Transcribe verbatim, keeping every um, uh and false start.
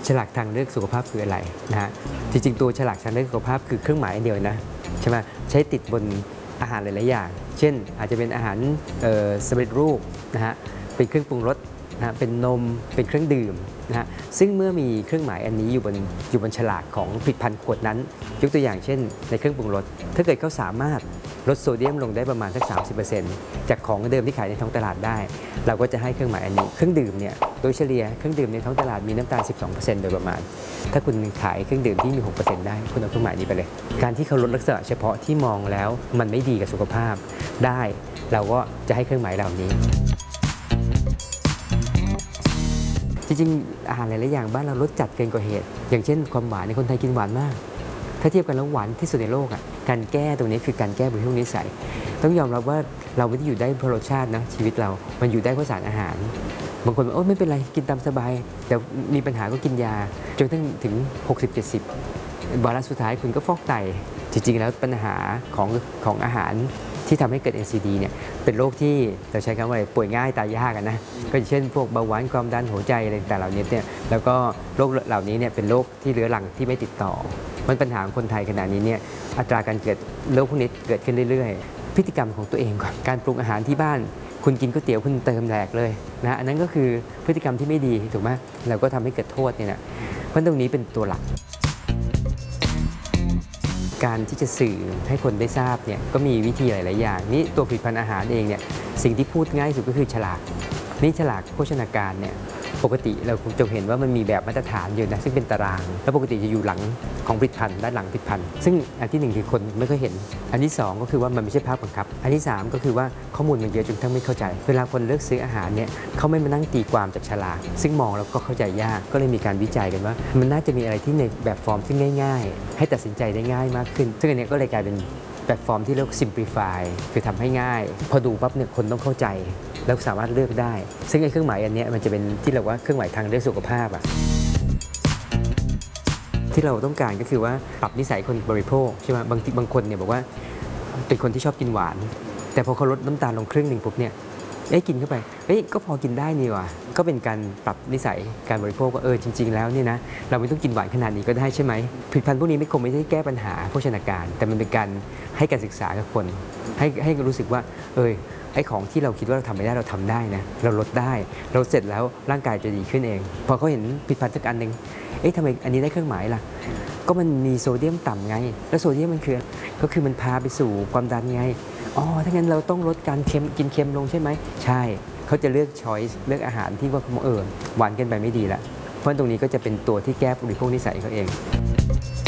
ฉลากทางเลือกสุขภาพคืออะไรนะฮะจริงๆตัวฉลากทางเลือกสุขภาพคือเครื่องหมายเดียวนะใช่ไหมใช้ติดบนอาหารหลายๆอย่างเช่นอาจจะเป็นอาหารสำเร็จรูปนะฮะเป็นเครื่องปรุงรสนะเป็นนมเป็นเครื่องดื่มนะฮะซึ่งเมื่อมีเครื่องหมายอันนี้อยู่บนอยู่บนฉลากของผลิตภัณฑ์ขวดนั้นยกตัวอย่างเช่นในเครื่องปรุงรสถ้าเกิดเขาสามารถลดโซเดียมลงได้ประมาณสัก สามสิบเปอร์เซ็นต์ จากของเดิมที่ขายในท้องตลาดได้เราก็จะให้เครื่องหมายอันนี้เครื่องดื่มเนี่ยโดยเฉลี่ยเครื่องดื่มในท้องตลาดมีน้ำตาล สิบสองเปอร์เซ็นต์ โดยประมาณถ้าคุณขายเครื่องดื่มที่มี หกเปอร์เซ็นต์ ได้คุณเอาเครื่องหมายนี้ไปเลยการที่เขาลดลักษณะเฉพาะที่มองแล้วมันไม่ดีกับสุขภาพได้เราก็จะให้เครื่องหมายเหล่านี้จริงๆอาหารหลายๆอย่างบ้านเราลดจัดเกินกว่าเหตุอย่างเช่นความหวานในคนไทยกินหวานมากถ้าเทียบกันแล้วหวานที่สุดในโลกอ่ะการแก้ตรงนี้คือการแก้บริโภคนิสัยต้องยอมรับว่าเราไม่ได้อยู่ได้เพราะรสชาตินะชีวิตเรามันอยู่ได้เพราะสารอาหารบางคนบอกโอ้ไม่เป็นไรกินตามสบายเดี๋ยวมีปัญหาก็กินยาจนถึงถึงหกสิบ เจ็ดสิบวาระสุดท้ายคุณก็ฟอกไตจริงๆแล้วปัญหาของของอาหารที่ทำให้เกิด เอ็น ซี ดี เนี่ยเป็นโรคที่เราใช้คำว่าป่วยง่ายตายยากกันนะก็เช่นพวกเบาหวานความดันหัวใจอะไรต่างๆเหล่านี้เนี่ยแล้วก็โรคเหล่านี้เนี่ยเป็นโรคที่เรื้อรังที่ไม่ติดต่อมันปัญหาของคนไทยขณะนี้เนี่ยอัตราการเกิดโรคพวกนี้เกิดขึ้นเรื่อยๆพฤติกรรมของตัวเองก่อนการปรุงอาหารที่บ้านคุณกินก๋วยเตี๋ยวคุณเติมแหลกเลยนะอันนั้นก็คือพฤติกรรมที่ไม่ดีถูกไหมแล้วก็ทำให้เกิดโทษเนี่ยนะเพราะตรงนี้เป็นตัวหลักการที่จะสื่อให้คนได้ทราบเนี่ยก็มีวิธีหลายๆอย่างนี่ตัวผลิตภัณฑ์อาหารเองเนี่ยสิ่งที่พูดง่ายสุดก็คือฉลากนี่ฉลากโภชนาการเนี่ยปกติเราคงจะเห็นว่ามันมีแบบมาตรฐานอยู่นะซึ่งเป็นตารางแล้วปกติจะอยู่หลังของผลิตภัณฑ์ด้านหลังผลิตภัณฑ์ซึ่งอันที่หนึ่งคือคนไม่ค่อยเห็นอันที่สองก็คือว่ามันไม่ใช่ภาพบังคับอันที่สามก็คือว่าข้อมูลมันเยอะจนทั้งไม่เข้าใจเวลาคนเลือกซื้ออาหารเนี่ยเขาไม่มานั่งตีความจากฉลากซึ่งมองแล้วก็เข้าใจยากก็เลยมีการวิจัยกันว่ามันน่าจะมีอะไรที่ในแบบฟอร์มที่ง่ายๆให้ตัดสินใจได้ง่ายมากขึ้นซึ่งอันนี้ก็เลยกลายเป็นแบบฟอร์มที่เรียก simplify คือทำให้ง่ายพอดูปั๊บเนี่ยคนต้องเข้าใจแล้วสามารถเลือกได้ซึ่งไอ้เครื่องหมายอันนี้มันจะเป็นที่เราว่าเครื่องหมายทางเลือกสุขภาพอะที่เราต้องการก็คือว่าปรับนิสัยคนบริโภคใช่ไหมบางทีบางคนเนี่ยบอกว่าเป็นคนที่ชอบกินหวานแต่พอเขาลดน้ำตาลลงครึ่งหนึ่งปุ๊บเนี่ยเอ้ยกินเข้าไปเอ้ยก็พอกินได้นี่ว่ะก็เป็นการปรับนิสัยการบริโภคว่าเออจริงๆแล้วเนี่ยนะเราไม่ต้องกินหวานขนาดนี้ก็ได้ใช่ไหมผลิตภัณฑ์พวกนี้ไม่คงไม่ได้แก้ปัญหาโภชนาการแต่มันเป็นการให้การศึกษากับคนให้ให้รู้สึกว่าเออไอ้ของที่เราคิดว่าเราทำไม่ได้เราทำได้นะเราลดได้เราเสร็จแล้วร่างกายจะดีขึ้นเองพอเขาเห็นผลิตภัณฑ์สักอันหนึ่งเอ๊ะทำไมอันนี้ได้เครื่องหมายล่ะก็มันมีโซเดียมต่ำไงแล้วโซเดียมมันคือก็คือมันพาไปสู่ความดันไงอ๋อถ้างั้นเราต้องลดการเค็มกินเค็มลงใช่ไหมใช่เขาจะเลือกช้อยส์เลือกอาหารที่ว่าเออหวานเกินไปไม่ดีละเพราะตรงนี้ก็จะเป็นตัวที่แก้บริโภคนิสัยเขาเอง